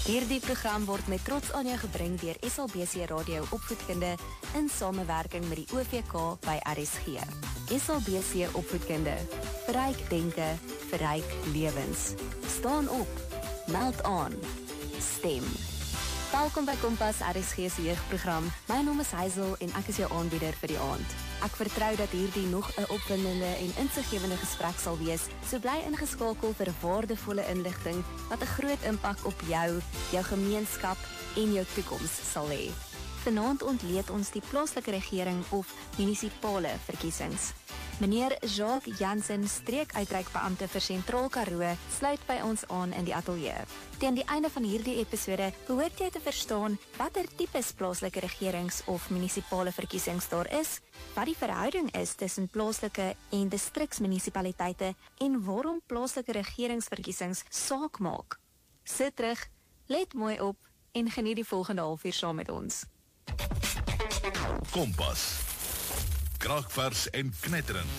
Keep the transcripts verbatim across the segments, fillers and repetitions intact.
Hierdie program word met trots aan jou gebring deur S A B C Radio Opvoedkunde in samewerking met die O V K by R S G. S A B C Opvoedkunde. Verryk denke, verryk lewens. Staan op, meld aan, stem. Welkom by Kompas R S G se jeugprogram. My naam is Hazel en ek is jou aanbieder vir die aand. Ek vertrou dat hierdie nog 'n opwindende en insiggewende gesprek sal wees, so bly ingeskakel vir waardevolle inligting wat 'n groot impak op jou, jou gemeenskap en jou toekoms sal hê. Vanaand ontleed ons die plaaslike regering of munisipale verkiesings. Meneer Jacques Jansen, streekuitreikbeampte vir Sentraal Karoo, sluit by ons aan in die ateljee. Teen die einde van hierdie episode behoort jy te verstaan watter tipes plaaslike regerings of munisipale verkiesings daar is, wat die verhouding is tussen plaaslike en distriksmunisipaliteite en waarom plaaslike regeringsverkiesings saak maak. Sit terug, let mooi op en geniet die volgende halfuur saam met ons. Kompas. Kragvers en knetterend.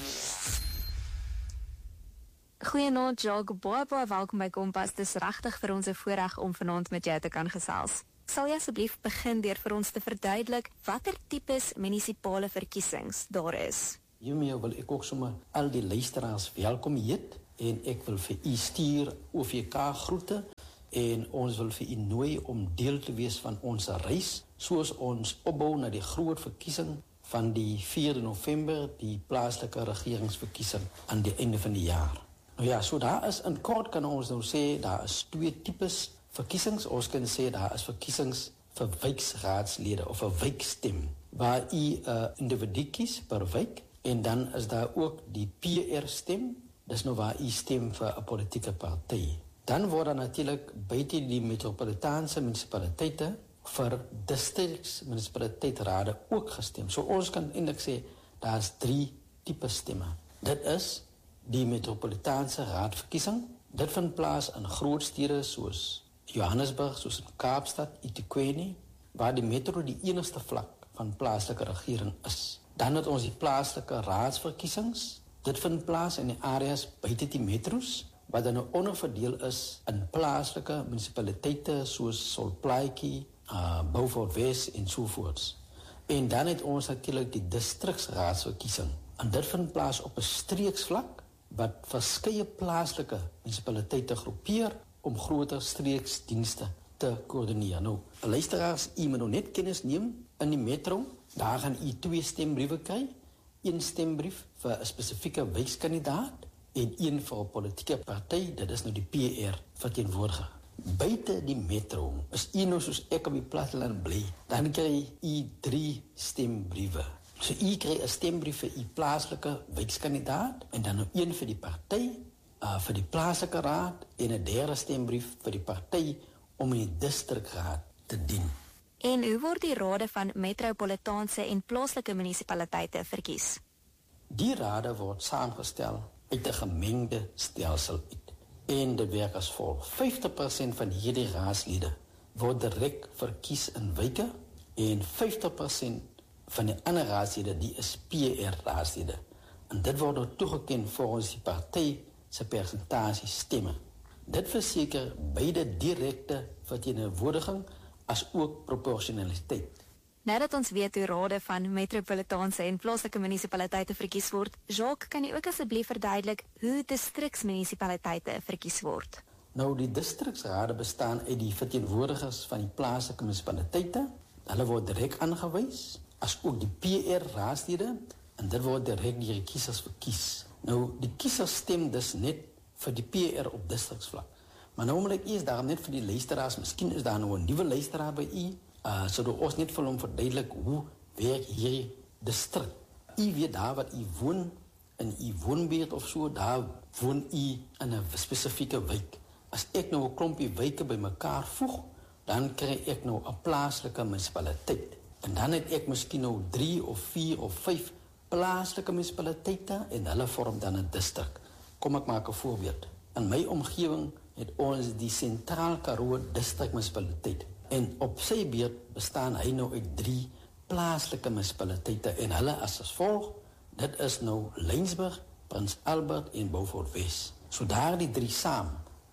Goeienaand Jacques, baie baie welkom by Kompas. Dis regtig vir ons 'n voorreg om vanaand met jou te kan gesels. Sal jy asseblief begin deur vir ons te verduidelik watter tipes munisipale verkiesings daar is? Hiermee wil ek ook sommer al die luisteraars welkom heet en ek wil vir u stuur O V K groete en ons wil vir u nooi om deel te wees van ons reis soos ons opbou na die groot verkiesing van die vierde November, die plaaslike regeringsverkiesing aan die einde van die jaar. Nou ja, so daar is, in kort kan ons nou sê, daar is twee tipes verkiesings. Ons kan sê, daar is verkiesings vir wijkraadslede of 'n wijkstem, waar u 'n uh, individu kies per wijk, en dan is daar ook die P R stem, dis nou waar u stem vir 'n politieke party. Dan word daar natuurlik buite die metropolitaanse munisipaliteite vir distriksmunisipaliteitsrade ook gestem. So ons kan eintlik sê, daar is drie tipe stemme. Dit is die metropolitaanse raadverkiesing. Dit vind plaas in groot stede soos Johannesburg, soos in Kaapstad, eThekwini, waar die metro die enigste vlak van plaaslike regering is. Dan het ons die plaaslike raadsverkiesings. Dit vind plaas in die areas buite die metros, wat dan nou onderverdeel is in plaaslike munisipaliteite soos Solplaatjie, uh, Beaufort Wes en sovoorts. En dan het ons natuurlijk die distriksraadsverkiesing. En dit vind plaas op 'n streeksvlak, wat verskeie plaaslike munisipaliteite groepeer om groter streeksdienste te koördineer. Nou, luisteraars, u moet nou net kennis neem in die metro, daar gaan u twee stembriewe kry, een stembrief vir 'n spesifieke wijkskandidaat en een vir 'n politieke party, dit is nou die P R verteenwoordiger. Buite die metro is u nou soos ek op die platteland bly, dan kry u drie stembriewe. So u kry 'n stembrief vir u plaaslike wijkskandidaat en dan nou een vir die party, uh, vir die plaaslike raad en 'n derde stembrief vir die party om in die distrikraad te dien. En hoe word die rade van metropolitaanse en plaaslike munisipaliteite verkies? Die rade word saamgestel uit 'n gemengde stelsel uit. En dit werk as volg. vyftig persent van hierdie raadslede word direk verkies in wijke en vyftig persent van die ander raadslede, die is P R raadslede. En dit word nou toegeken volgens die party se persentasie stemme. Dit verseker beide direkte verteenwoordiging as ook proporsionaliteit. Nadat ons weet hoe rade van metropolitaanse en plaaslike munisipaliteite verkies word, Jacques, kan jy ook asseblief verduidelik hoe distriksmunisipaliteite verkies word? Nou, die distriksrade bestaan uit die verteenwoordigers van die plaaslike munisipaliteite. Hulle word direk aangewys, as ook die P R raadslede, en dit word direk deur die kiesers verkies. Nou, die kiesers stem dus net vir die P R op distriksvlak. Maar nou moet ek eers daarom net vir die luisteraars, miskien is daar nou 'n nuwe luisteraar by u, Uh, sodat ons net vir hom verduidelik hoe werk hierdie distrik. U weet daar wat u woon, in u woonbuurt of so, daar woon u in 'n spesifieke wijk. As ek nou 'n klompie wijke by mekaar voeg, dan kry ek nou 'n plaaslike munisipaliteit. En dan het ek miskien nou drie of vier of vyf plaaslike munisipaliteite en hulle vorm dan 'n distrik. Kom ek maak 'n voorbeeld. In my omgewing het ons die Sentraal Karoo distrikmunisipaliteit. En op sy beurt bestaan hy nou uit drie plaaslike munisipaliteite en hulle as as volg, dit is nou Lensburg, Prins Albert en Beaufort Wes. So daar die drie saam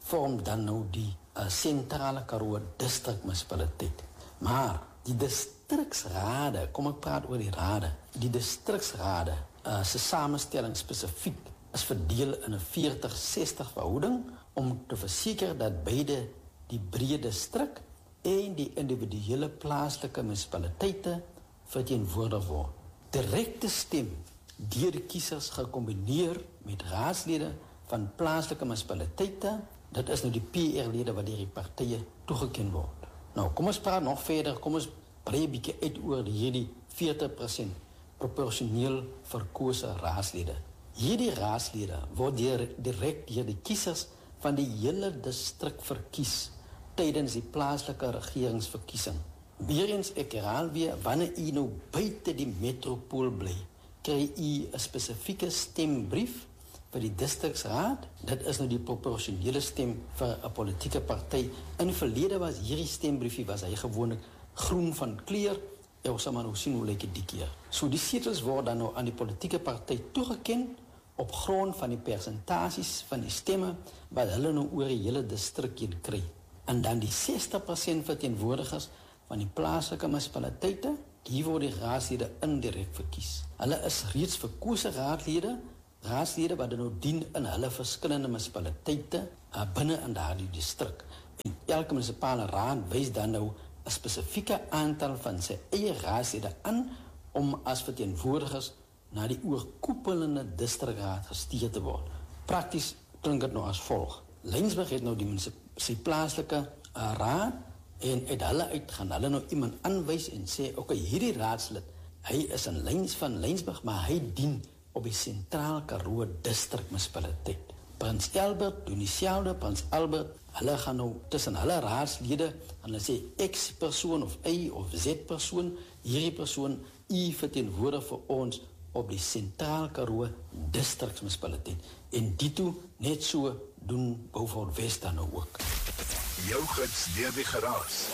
vorm dan nou die uh, sentrale Karoo distrikmunisipaliteit. Maar die distriksrade, kom ek praat oor die rade, die distriksrade uh, se samenstelling spesifiek is verdeel in 'n veertig sestig verhouding om te verseker dat beide die breë distrik en die individuele plaaslike munisipaliteite verteenwoordig word. Direkte stem deur die kiesers gekombineer met raadslede van plaaslike munisipaliteite, dit is nou die P R-lede wat deur die partye toegeken word. Nou, kom ons praat nog verder, kom ons brei 'n bietjie uit oor hierdie veertig persent proporsioneel verkose raadslede. Hierdie raadslede word deur, direk deur die kiesers van die hele distrik verkies tydens die plaaslike regeringsverkiesing. Weereens ek herhaal weer, wanneer u nou buite die metropool bly, kry u 'n spesifieke stembrief vir die distriksraad. Dit is nou die proporsionele stem vir 'n politieke party. In die verlede was hierdie stembriefie was hy gewoonlik groen van kleur. Ons sal maar nou sien hoe lyk dit die keer. So die setels word dan nou aan die politieke party toegeken op grond van die persentasies van die stemme wat hulle nou oor die hele distrik heen kry. En dan die sestig persent verteenwoordigers van die plaaslike munisipaliteite, hier word die raadslede indirek verkies. Hulle is reeds verkose raadlede, raadslede wat nou dien in hulle verskillende munisipaliteite uh, binne in daardie distrik. En elke munisipale raad wys dan nou 'n spesifieke aantal van sy eie raadslede aan om as verteenwoordigers na die oorkoepelende distrikraad gestuur te word. Prakties klink dit nou as volg. Lensburg het nou die sy plaaslike uh, raad en uit hulle uit gaan hulle nou iemand aanwys en sê, oké, okay, hierdie raadslid, hy is in Lens van Lensburg, maar hy dien op die sentraal Karoo distrikmunisipaliteit. Prins Albert doen dieselfde, Prins Albert, hulle gaan nou tussen hulle raadslede en hulle sê X persoon of Y of Z persoon, hierdie persoon, U verteenwoordig vir ons op die sentraal Karoo distriksmunisipaliteit. En dito net so doen Beaufort West dan nou ook. Jou gids deur die geraas.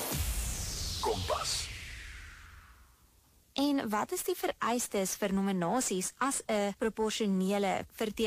Kompas. En wat is die vereistes vir nominasies as 'n proporsionele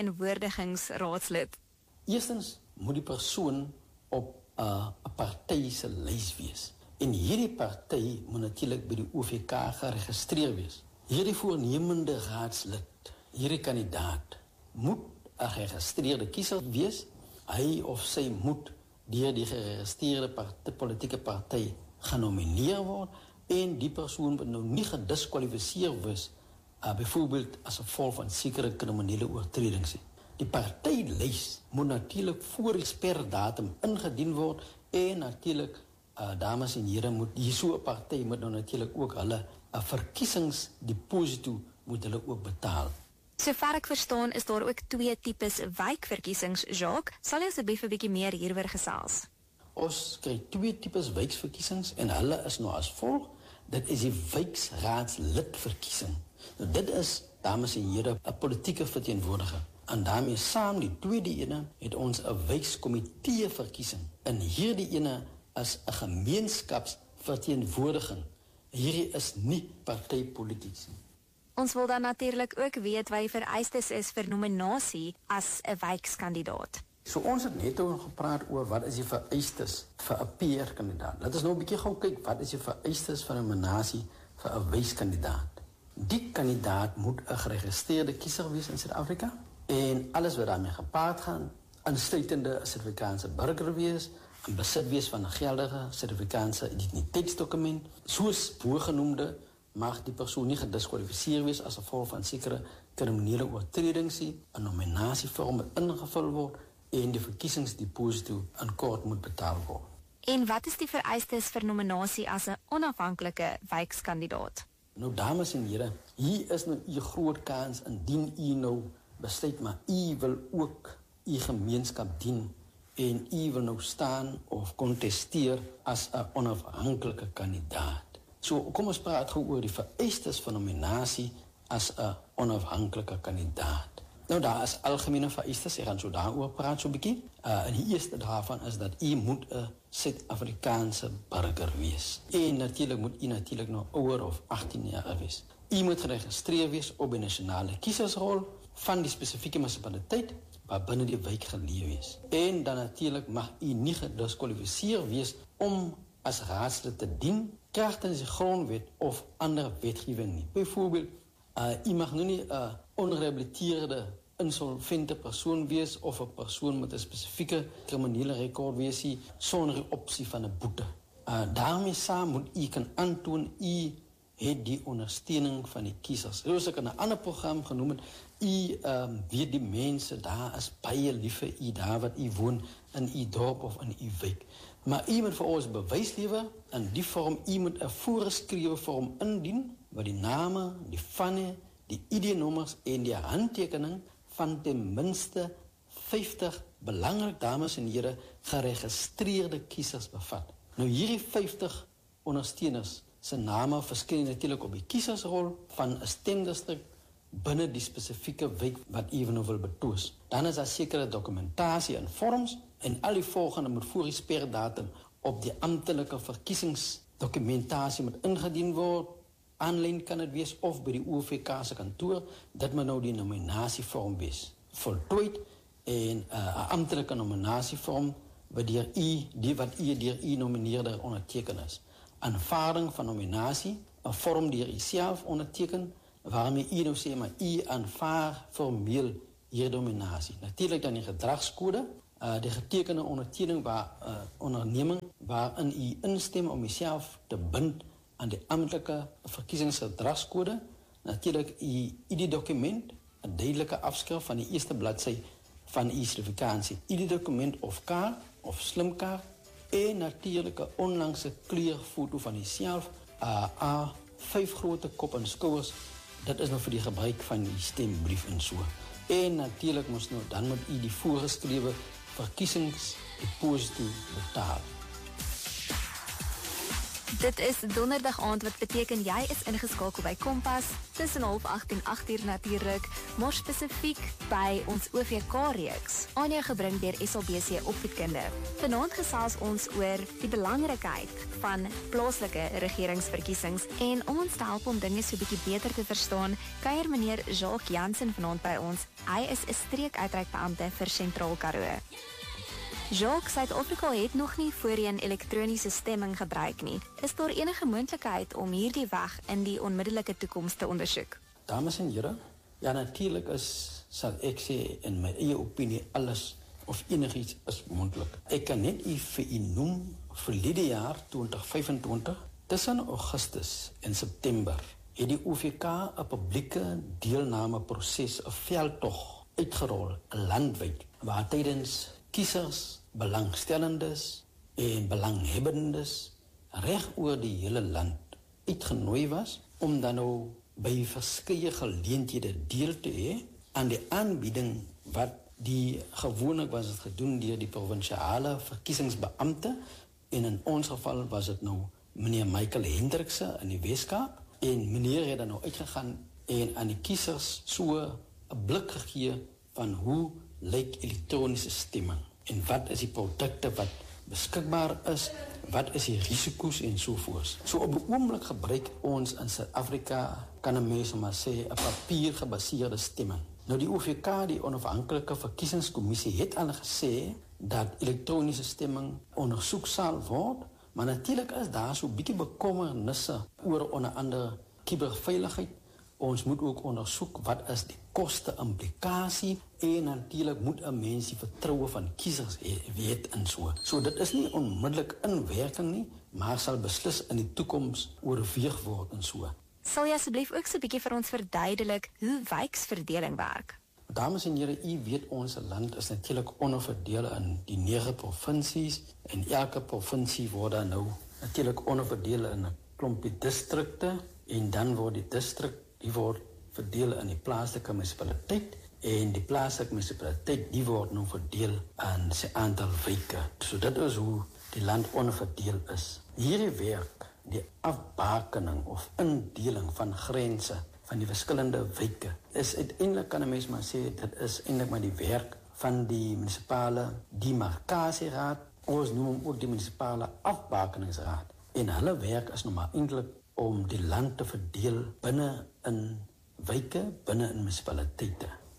verteenwoordigingsraadslid? Eerstens moet die persoon op 'n uh, party se lys wees. En hierdie party moet natuurlik by die O V K geregistreer wees. Hierdie voornemende raadslid, hierdie kandidaat, moet 'n geregistreerde kiezer wees. Hy of sy moet deur die geregistreerde party, politieke party genomineer word en die persoon moet nou nie gediskwalifiseer wees, uh, byvoorbeeld as gevolg van sekere kriminele oortredings. Die partylys moet natuurlik voor die sperdatum ingedien word en natuurlik, uh, dames en here, moet hier so 'n party moet nou natuurlik ook hulle 'n verkiesingsdeposito moet hulle ook betaal. Sover ek verstaan is daar ook twee tipes wijkverkiesings, Jacques. Sal jy asseblief 'n bietjie meer hieroor gesels? Ons kry twee tipes wijksverkiesings en hulle is nou as volg. Dit is die wijksraadslidverkiesing. Nou dit is, dames en here, 'n politieke verteenwoordiger. En daarmee saam die tweede ene het ons 'n wijkskomitee verkiesing. En hierdie ene is 'n gemeenskapsverteenwoordiging. Hierdie is nie partypolities nie. Ons wil dan natuurlik ook weet wat die vereistes is vir nominasie as 'n wijkskandidaat. So ons het net oor gepraat oor wat is die vereistes vir 'n P R-kandidaat. Laat ons nou 'n bietjie gou kyk wat is die vereistes vir 'n nominasie vir 'n wijkskandidaat. Die kandidaat moet 'n geregistreerde kiezer wees in Suid-Afrika en alles wat daarmee gepaard gaan, insluitende 'n Suid-Afrikaanse burger wees, in besit wees van 'n geldige Suid-Afrikaanse identiteitsdokument, soos voorgenoemde mag die persoon nie gediskwalifiseer wees as gevolg van sekere kriminele oortredings nie, 'n nominasievorm moet ingevul word en die verkiesingsdeposito in kort moet betaal word. En wat is die vereistes vir nominasie as 'n onafhanklike wijkskandidaat? Nou dames en here, hier is nou 'n groot kans indien u nou besluit maar u wil ook u gemeenskap dien en u wil nou staan of contesteer as 'n onafhanklike kandidaat. So kom ons praat gou oor die vereistes van nominasie as 'n onafhanklike kandidaat. Nou daar is algemene vereistes, ek gaan so daaroor praat so 'n bietjie. Uh, en die eerste daarvan is dat u moet 'n Suid-Afrikaanse burger wees. En natuurlik moet u natuurlik nou ouer of agttien jaar wees. U moet geregistreer wees op die nasionale kiesersrol van die spesifieke munisipaliteit waar binne die wijk geleef is. En dan natuurlijk mag u nie gediskwalifiseer wees om as raadslid te dien kragtens die grondwet of ander wetgewing nie. Byvoorbeeld, uh, u mag nou nie 'n uh, onrehabiliteerde insolvente persoon wees of 'n persoon met 'n spesifieke kriminele rekord wees nie, sonder die opsie van 'n boete. Uh, daarmee saam moet u kan aantoon u het die ondersteuning van die kiesers. Soos ek in 'n ander program genoem het, u um, weet die mense daar is baie lief vir u daar wat u woon in u dorp of in u wijk. Maar u moet vir ons bewys lewer in die vorm, u moet 'n voorgeskrewe vorm indien wat die name, die vanne, die I D-nommers en die handtekening van ten minste vyftig, belangrik dames en here, geregistreerde kiesers bevat. Nou hierdie vyftig ondersteuners se name verskyn natuurlik op die kiesersrol van 'n stemdistrik binne die spesifieke wijk wat u nou wil betoos. Dan is daar sekere dokumentasie en vorms en al die volgende moet voor die sperdatum op die amptelike verkiesingsdokumentasie moet ingedien word. Aanlyn kan dit wees of by die O V K se kantoor, dit moet nou die nominasievorm wees. Voltooid en 'n uh, amptelike nominasievorm wat deur u, die wat u deur u nomineerder onderteken is. Aanvaarding van nominasie, 'n vorm deur u self onderteken, waarmee u nou sê, maar u aanvaar formeel hierdie nominasie. Natuurlik dan die gedragskode, uh, die getekende onderteuning waar uh, onderneming waarin u instem om uself te bind aan die amptelike verkiesingsgedragskode, natuurlik u I D-dokument, 'n duidelike afskrif van die eerste bladsy van u sertifikasie, I D-dokument of kaart of slimkaart en natuurlik 'n onlangse kleurfoto van uself, uh, A vyf grote kop en skouers. Dit is nou vir die gebruik van die stembrief en so. En natuurlik moet nou dan moet u die voorgeskrewe verkiesingsdeposito betaal. Dit is donderdag aand, wat beteken jy is ingeskakel by Kompas tussen half agt en agt uur natuurlik, maar spesifiek by ons O V K-reeks. Anja gebring deur S A B C Opvoedkunde. Vanaand gesels ons oor die belangrikheid van plaaslike regeringsverkiesings en om ons te help om dinge so 'n bietjie beter te verstaan, kuier meneer Jacques Jansen vanaand by ons. Hy is 'n streekuitreikbeampte vir Sentraal Karoo. Jacques, Suid-Afrika het nog nie voorheen elektroniese stemming gebruik nie. Is daar enige moontlikheid om hierdie weg in die onmiddellike toekoms te ondersoek? Dames en here, ja natuurlik is, sal ek sê in my eie opinie, alles of enigiets is moontlik. Ek kan net u vir u noem, verlede jaar twintig vyfentwintig, tussen Augustus en September, het die O V K 'n publieke deelnameproses, 'n veldtog uitgerol, landwyd, waar tydens kiesers, belangstellendes en belanghebbendes reg oor die hele land uitgenooi was om dan nou by verskeie geleenthede deel te hê aan die aanbieding wat die gewoonlik was het gedoen deur die provinsiale verkiesingsbeampte, en in ons geval was dit nou meneer Michael Hendrikse in die Weskaap, en meneer het dan nou uitgegaan en aan die kiesers so 'n blik gegee van hoe lyk elektroniese stemming en wat is die produkte wat beskikbaar is, wat is die risiko's en sovoorts. So op 'n oomblik gebruik ons in Suid-Afrika, kan 'n mens maar sê, 'n papiergebaseerde stemming. Nou die O V K, die onafhanklike verkiesingskommissie, het al gesê dat elektroniese stemming ondersoek sal word, maar natuurlik is daar so 'n bietjie bekommernisse oor onder andere kuberveiligheid. Ons moet ook ondersoek wat is die koste implikasie en natuurlik moet 'n mens die vertroue van kiesers weet en so. So dit is nie onmiddellik in werking nie, maar sal beslis in die toekoms oorweeg word en so. Sal jy asseblief ook so 'n bietjie vir ons verduidelik hoe wijksverdeling werk? Dames en here, u weet ons land is natuurlik onderverdeel in die nege provinsies en elke provinsie word dan nou natuurlik onderverdeel in 'n klompie distrikte en dan word die distrik die word verdeel in die plaaslike munisipaliteit en die plaaslike munisipaliteit die word nou verdeel aan sy aantal wijke. So dit is hoe die land onderverdeel is. Hierdie werk, die afbakening of indeling van grense van die verskillende wijke, is uiteindelik, kan 'n mens maar sê, dit is eintlik maar die werk van die munisipale demarkasieraad, ons noem hom ook die munisipale afbakeningsraad. En hulle werk is nou maar eintlik om die land te verdeel binne in wijke, binne in munisipaliteite.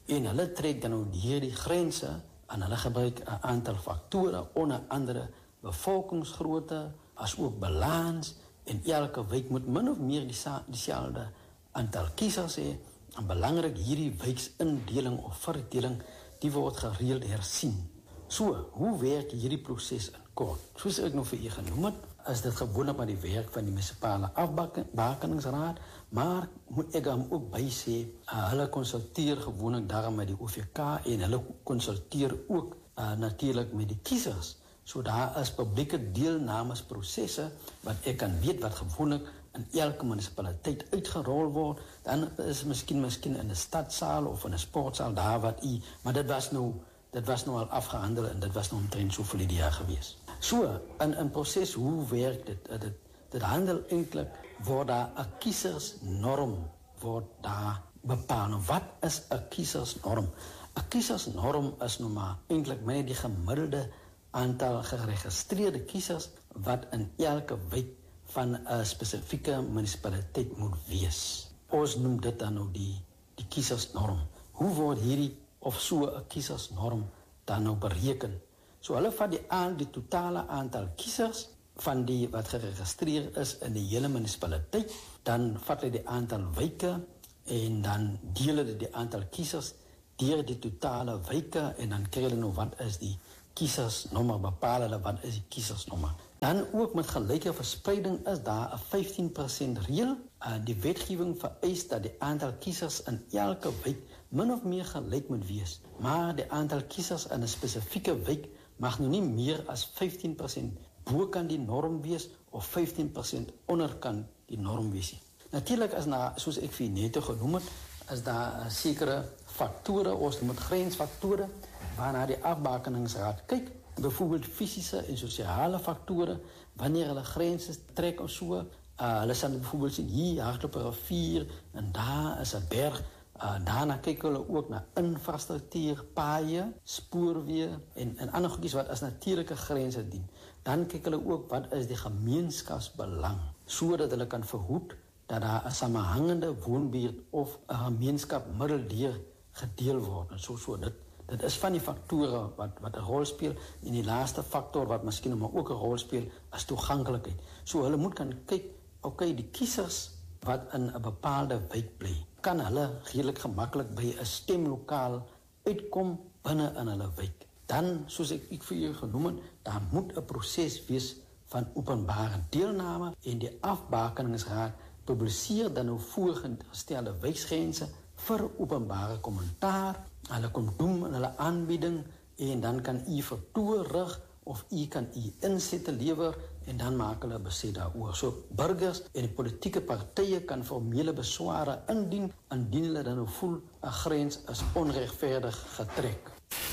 En hulle trek dan nou hierdie grense en hulle gebruik 'n aantal faktore, onder andere bevolkingsgrootte, as ook balans, en elke wijk moet min of meer dieselfde aantal kiesers hê. En belangrik, hierdie wijksindeling of verdeling, die word gereeld hersien. So, hoe werk hierdie proses in kort? Soos ek nog vir u genoem het, is dit gewoonlik maar die werk van die munisipale afbakeningsraad, maar moet ek dan ook by sê, uh, hulle konsulteer gewoonlik daarom met die O V K en hulle konsulteer ook uh, natuurlik met die kiesers. So daar is publieke deelnamesprosesse wat ek kan weet wat gewoonlik in elke munisipaliteit uitgerol word. Dan is miskien miskien in 'n stadsaal of in 'n sportsaal daar wat u, maar dit was nou dit was nou al afgehandel en dit was nou omtrent so vir die jaar gewees. So, in 'n proses, hoe werk dit? Dit dit handel eintlik word daar 'n kiesersnorm word daar bepaal. Wat is 'n kiesersnorm? 'n Kiesersnorm is nou maar eintlik net die gemiddelde aantal geregistreerde kiesers wat in elke wijk van 'n spesifieke munisipaliteit moet wees. Ons noem dit dan nou die, die kiesersnorm. Hoe word hierdie of so 'n kiesersnorm dan nou bereken? So hulle vat die aan die totale aantal kiesers van die wat geregistreer is in die hele munisipaliteit, dan vat hulle die aantal wijke en dan deel hulle die aantal kiesers deur die totale wijke en dan kry hulle nou wat is die kiesersnommer, bepaal hulle wat is die kiesersnommer. Dan ook met gelyke verspreiding is daar 'n vyftien persent reël. Uh, die wetgewing vereis dat die aantal kiesers in elke wijk min of meer gelyk moet wees, maar die aantal kiesers in 'n spesifieke wijk mag nou nie meer as vyftien persent bo kan die norm wees of vyftien persent onder kan die norm wees. Natuurlik is na, soos ek vir net genoem het, is daar uh, sekere faktore, ons noem dit grensfaktore, waarna die afbakeningsraad kyk. Byvoorbeeld fisiese en sosiale faktore, wanneer hulle grense trek of so. Uh, hulle sal byvoorbeeld sien, hier hardloop 'n rivier en daar is 'n berg. Uh, daarna kyk hulle ook na infrastruktuur, paaie, spoorweë en, en ander goedjies wat as natuurlike grense dien. Dan kyk hulle ook wat is die gemeenskapsbelang, sodat hulle kan verhoed dat daar 'n samehangende woonbuurt of 'n gemeenskap middeldeur gedeel word. En so so dit Dit is van die faktore wat wat 'n rol speel, en die laaste faktor wat miskien maar ook 'n rol speel is toeganklikheid. So hulle moet kan kyk, okay, die kiesers wat in 'n bepaalde wijk bly, kan hulle redelik gemaklik by 'n stemlokaal uitkom binne in hulle wijk. Dan, soos ek, ek vir jou genoem het, daar moet 'n proses wees van openbare deelname en die afbakeningsraad publiseer dan nou voorgestelde wijksgrense vir openbare kommentaar. Hulle kom doen in hulle aanbieding en dan kan u vertoerig of u kan u insette lewer en dan maak hulle besit daaroor. So burgers en die politieke partye kan formele besware indien indien hulle dan nou voel 'n grens is onregverdig getrek.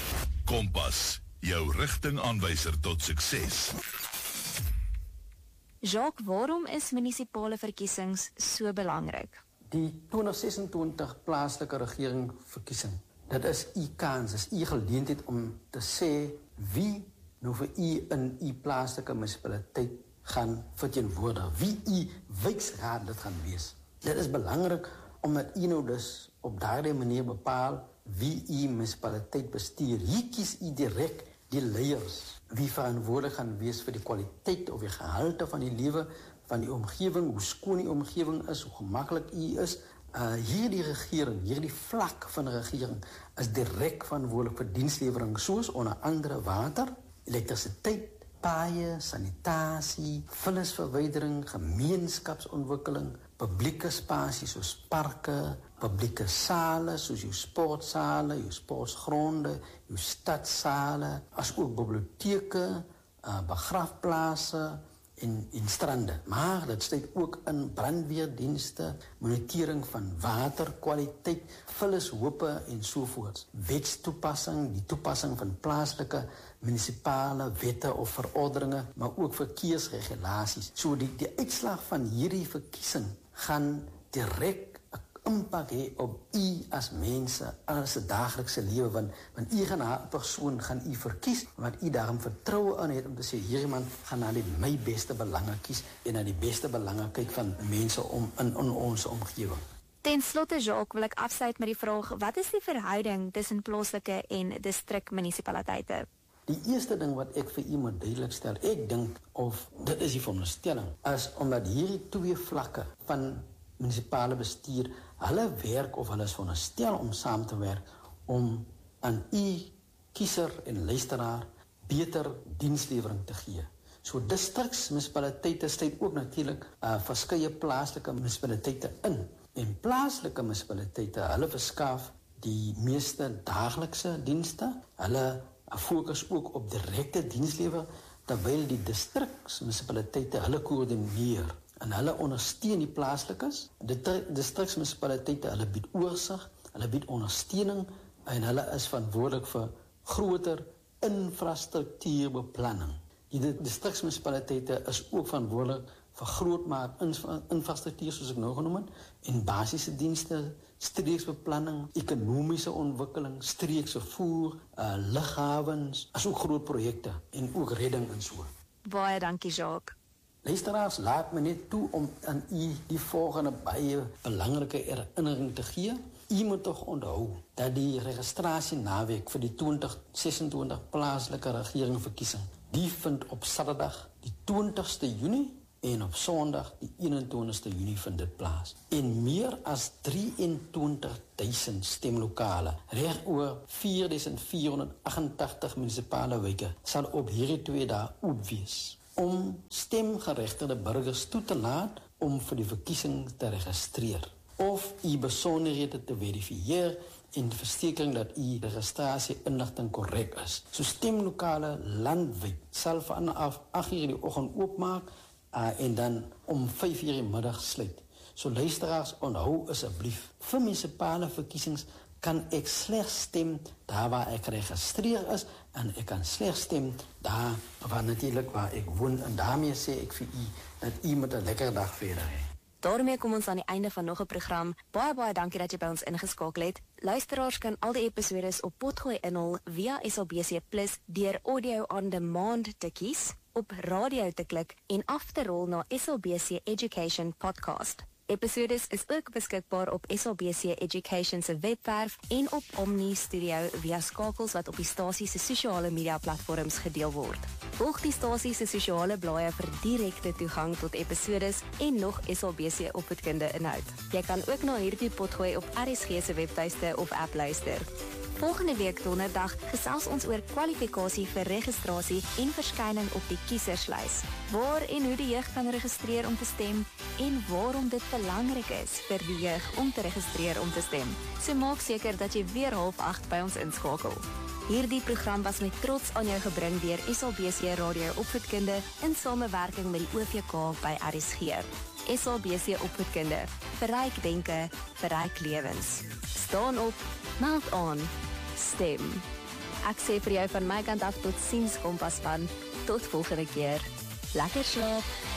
Kompas, jou rigtingaanwyser tot sukses. Jacques, waarom is munisipale verkiesings so belangrik? Die twintig sesentwintig plaaslike regering verkiesing, dit is u kans, is u geleentheid om te sê wie nou vir u in u plaaslike munisipaliteit gaan verteenwoordig, wie u wijksraad dit gaan wees. Dit is belangrik omdat u nou dus op daardie manier bepaal wie u munisipaliteit bestuur. Hier kies u direk die leiers wie verantwoordelik gaan wees vir die kwaliteit of die gehalte van die lewe van die omgewing, hoe skoon die omgewing is, hoe gemaklik u is. Uh, hierdie regering, hierdie vlak van regering is direk verantwoordelik vir dienslewering soos onder andere water, elektrisiteit, paaie, sanitasie, vullisverwydering, gemeenskapsontwikkeling, publieke spasies soos parke, publieke sale soos jou sportsale, jou sportgronde, jou stadsale, as ook biblioteke, uh, begrafplase en, en strande. Maar dit sluit ook in brandweerdienste, monitering van waterkwaliteit, vullishope en sovoorts. Wetstoepassing, die toepassing van plaaslike munisipale wette of verordeninge, maar ook verkeersregulasies. So die, die uitslag van hierdie verkiesing gaan direk 'n impak hê op u as mense, as 'n daaglikse lewe, want, want u gaan na 'n persoon gaan u verkies, wat u daarom vertroue in het om te sê, hierdie man gaan na die my beste belange kies en na die beste belange kyk van mense om in, in ons omgewing. Ten slotte, Jacques, wil ek afsluit met die vraag, wat is die verhouding tussen plaaslike en distrikmunisipaliteite? Die eerste ding wat ek vir u moet duidelik stel, ek dink of dit is die veronderstelling, is omdat hierdie twee vlakke van munisipale bestuur, hulle werk of hulle is veronderstel om saam te werk om aan u kiezer en luisteraar beter dienslewering te gee. So distriksmunisipaliteite sluit ook natuurlik uh, verskeie plaaslike munisipaliteite in. En plaaslike munisipaliteite, hulle verskaf die meeste daaglikse dienste, hulle fokus ook op direkte dienslewering, terwyl die distriksmunisipaliteite hulle koördineer en hulle ondersteun die plaaslikes. Die distriksmunisipaliteite, hulle bied oorsig, hulle bied ondersteuning en hulle is verantwoordelik vir groter infrastruktuurbeplanning. Die distriksmunisipaliteite is ook verantwoordelik vir grootmaat infrastruktuur, soos ek nou genoem het, en basiese dienste, streeksbeplanning, ekonomiese ontwikkeling, streekse voer, uh, lughavens, as ook groot projekte en ook redding en so. Baie dankie, Jacques. Luisteraars, laat my net toe om aan u die volgende baie belangrike herinnering te gee. U moet tog onthou dat die registrasie naweek vir die twintig sesentwintig plaaslike regeringsverkiesing, die vind op Saterdag die twintigste Junie en op Sondag die eenentwintigste Junie vind dit plaas. En meer as drieëntwintig duisend stemlokale reg oor vier duisend vierhonderd agentagtig munisipale wijke sal op hierdie twee dae oop wees om stemgeregtigde burgers toe te laat om vir die verkiesing te registreer of u besonderhede te verifieer en die versekering dat u registrasie inligting korrek is. So stemlokale landwyd sal vanaf agt uur in die oggend oopmaak uh, en dan om vyf uur in die middag sluit. So luisteraars, onthou asseblief, vir munisipale verkiesings kan ek slegs stem daar waar ek geregistreer is en ek kan slegs stem daar waar natuurlik waar ek woon en daarmee sê ek vir u dat u met 'n lekker dag verder hê. Daarmee kom ons aan die einde van nog 'n program. Baie baie dankie dat jy by ons ingeskakel het. Luisteraars kan al die episodes op Potgooi inhal via S A B C Plus deur audio on demand te kies, op radio te klik en af te rol na S A B C Education Podcast. Episodes is ook beskikbaar op S A B C Education se webwerf en op Omni Studio via skakels wat op die stasie se sosiale media platforms gedeel word. Volg die stasie se sosiale blaaie vir direkte toegang tot episodes en nog S A B C opvoedkunde inhoud. Jy kan ook na hierdie potgooi op R S G se webtuiste of app luister. Volgende week donderdag gesels ons oor kwalifikasie vir registrasie en verskyning op die kieserslys. Waar en hoe die jeug kan registreer om te stem en waarom dit belangrik is vir die jeug om te registreer om te stem. So maak seker dat jy weer half agt by ons inskakel. Hierdie program was met trots aan jou gebring deur S A B C Radio Opvoedkunde in samewerking met die O V K by R S G. S A B C Opvoedkunde, verryk denke, verryk lewens. Staan op, meld aan, stem. Ek sê vir jou van my kant af tot ziens, Kompas van. Tot volgende keer. Lekker slaap.